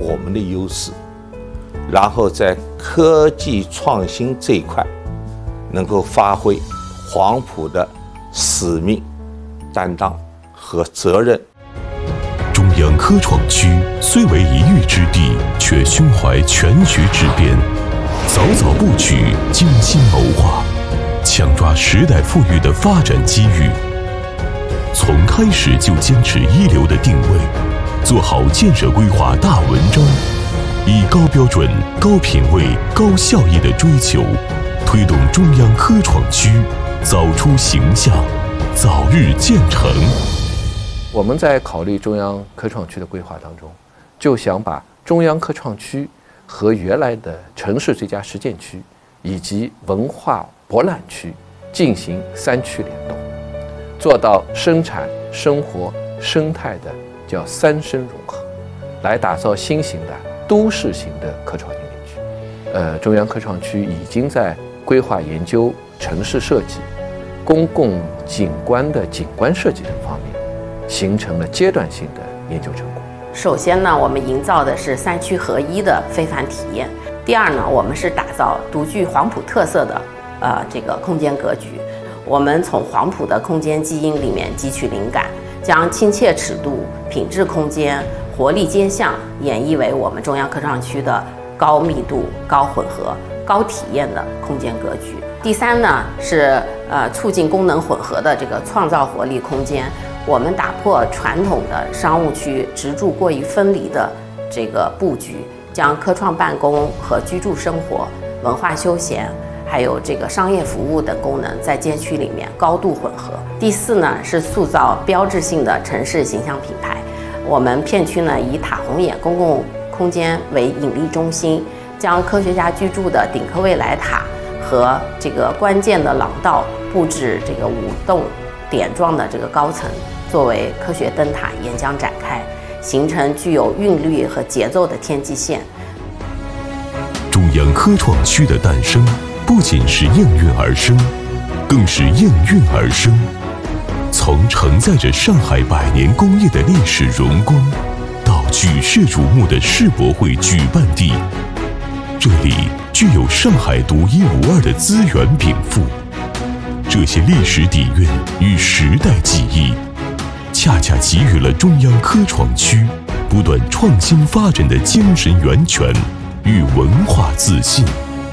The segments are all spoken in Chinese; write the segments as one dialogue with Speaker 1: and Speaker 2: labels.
Speaker 1: 我们的优势，然后在科技创新这一块能够发挥黄埔的使命、担当和责任。
Speaker 2: 中央科创区虽为一隅之地，却胸怀全局之变，早早布局，精心谋划，抢抓时代赋予的发展机遇。从开始就坚持一流的定位，做好建设规划大文章，以高标准、高品位、高效益的追求，推动中央科创区早出形象，早日建成。
Speaker 3: 我们在考虑中央科创区的规划当中，就想把中央科创区和原来的城市最佳实践区以及文化博览区进行3区联动，做到生产、生活、生态的叫3生融合，来打造新型的都市型的科创应用区。中央科创区已经在规划研究、城市设计、公共景观的景观设计等方面，形成了阶段性的研究成果。
Speaker 4: 首先呢，我们营造的是3区合一的非凡体验。第二呢，我们是打造独具黄埔特色的这个空间格局。我们从黄埔的空间基因里面汲取灵感，将亲切尺度、品质空间、活力街巷演绎为我们中央科创区的高密度、高混合、高体验的空间格局。第三呢，是促进功能混合的这个创造活力空间。我们打破传统的商务区职住过于分离的这个布局，将科创办公和居住生活、文化休闲还有这个商业服务等功能在街区里面高度混合。第四呢，是塑造标志性的城市形象品牌。我们片区呢，以塔红眼公共空间为引力中心，将科学家居住的顶科未来塔和这个关键的廊道布置这个5栋点状的这个高层，作为科学灯塔沿江展开，形成具有韵律和节奏的天际线。
Speaker 2: 中央科创区的诞生，不仅是应运而生，更是应运而生。从承载着上海100年工业的历史荣光，到举世瞩目的世博会举办地，这里具有上海独一无二的资源禀赋。这些历史底蕴与时代记忆，恰恰给予了中央科创区不断创新发展的精神源泉与文化自信。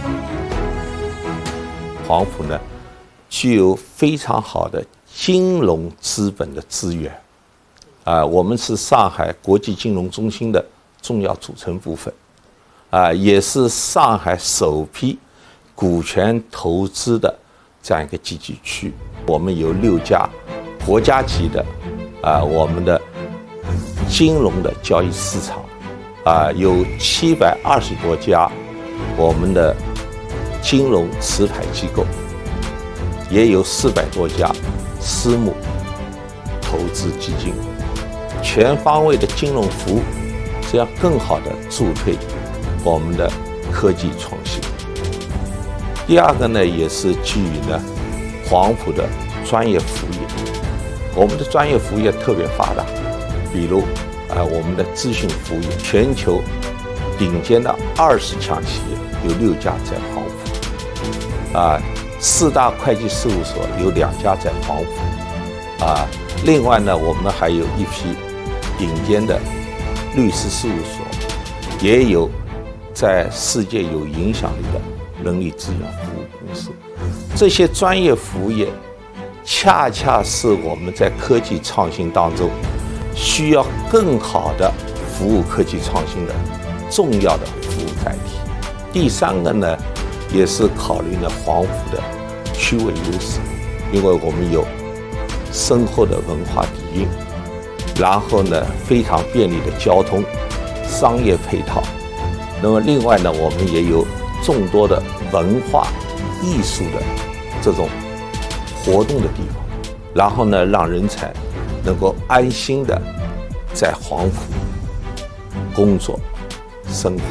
Speaker 1: 黄埔呢，具有非常好的金融资本的资源，我们是上海国际金融中心的重要组成部分，也是上海首批股权投资的这样一个集聚区。我们有6家国家级的我们的金融的交易市场，有720多家我们的金融持牌机构，也有400多家私募投资基金，全方位的金融服务，这样更好的助推我们的科技创新。第二个呢，也是基于呢黄埔的专业服务业，我们的专业服务业特别发达，比如我们的咨询服务业，全球顶尖的20强企业有6家在黄埔，4大会计事务所有2家在黄埔，另外呢，我们还有一批顶尖的律师事务所，也有在世界有影响力的人力资源服务公司。这些专业服务业恰恰是我们在科技创新当中需要更好的服务科技创新的重要的服务载体。第三个呢，也是考虑了黄埔的区位优势，因为我们有深厚的文化底蕴，然后呢非常便利的交通、商业配套，那么另外呢，我们也有众多的文化艺术的这种活动的地方，然后呢让人才能够安心的在黄埔工作生活。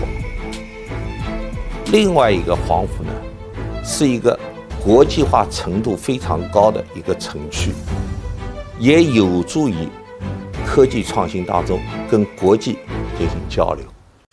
Speaker 1: 另外一个黄埔呢，是一个国际化程度非常高的一个城区，也有助于科技创新当中跟国际进行交流。